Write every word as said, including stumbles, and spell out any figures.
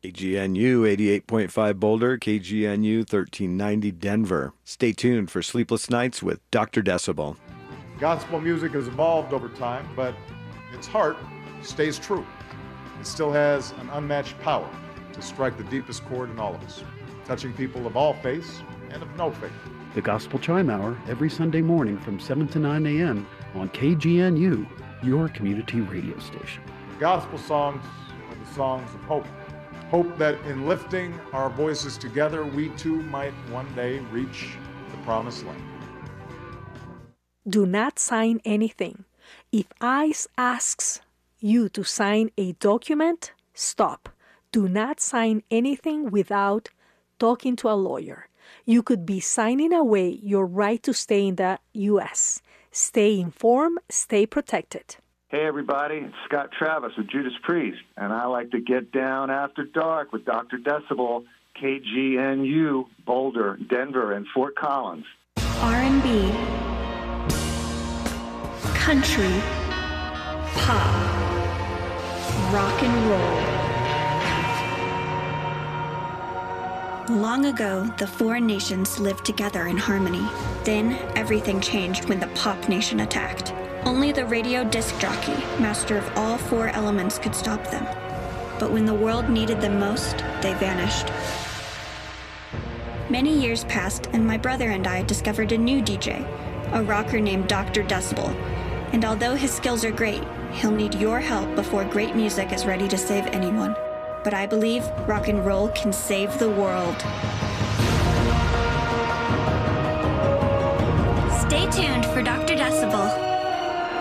K G N U eighty-eight point five Boulder, K G N U thirteen ninety Denver. Stay tuned for Sleepless Nights with Doctor Decibel. Gospel music has evolved over time, but its heart stays true. It still has an unmatched power to strike the deepest chord in all of us, touching people of all faiths and of no faith. The Gospel Chime Hour every Sunday morning from seven to nine a.m. on K G N U, your community radio station. Gospel songs are the songs of hope. Hope that in lifting our voices together, we too might one day reach the promised land. Do not sign anything. If ICE asks you to sign a document, stop. Do not sign anything without talking to a lawyer. You could be signing away your right to stay in the U S. Stay informed, stay protected. Hey everybody, it's Scott Travis with Judas Priest, and I like to get down after dark with Doctor Decibel, K G N U, Boulder, Denver, and Fort Collins. R and B, country, pop, rock and roll. Long ago, the four nations lived together in harmony. Then, everything changed when the pop nation attacked. Only the radio disc jockey, master of all four elements, could stop them. But when the world needed them most, they vanished. Many years passed, and my brother and I discovered a new D J, a rocker named Doctor Decibel. And although his skills are great, he'll need your help before great music is ready to save anyone. But I believe rock and roll can save the world.